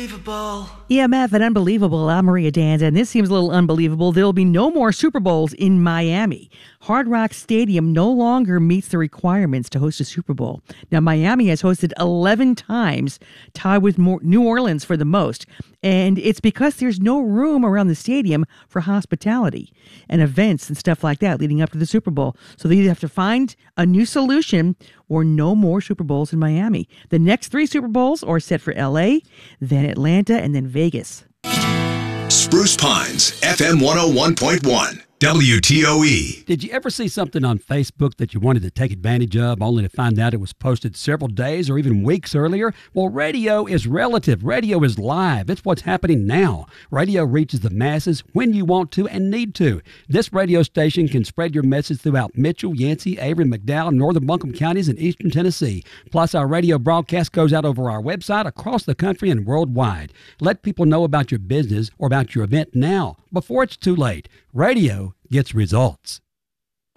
unbelievable. EMF and Unbelievable. I'm Maria Danza, and this seems a little unbelievable. There will be no more Super Bowls in Miami. Hard Rock Stadium no longer meets the requirements to host a Super Bowl. Now, Miami has hosted 11 times, tied with New Orleans for the most. And it's because there's no room around the stadium for hospitality and events and stuff like that leading up to the Super Bowl. So they either have to find a new solution or no more Super Bowls in Miami. The next 3 Super Bowls are set for LA, then Atlanta, and then Vegas. Spruce Pines, FM 101.1. WTOE. Did you ever see something on Facebook that you wanted to take advantage of only to find out it was posted several days or even weeks earlier? Well, radio is relative. Radio is live. It's what's happening now. Radio reaches the masses when you want to and need to. This radio station can spread your message throughout Mitchell, Yancey, Avery, McDowell, Northern Buncombe counties, and Eastern Tennessee. Plus, our radio broadcast goes out over our website across the country and worldwide. Let people know about your business or about your event now, before it's too late. Radio gets results.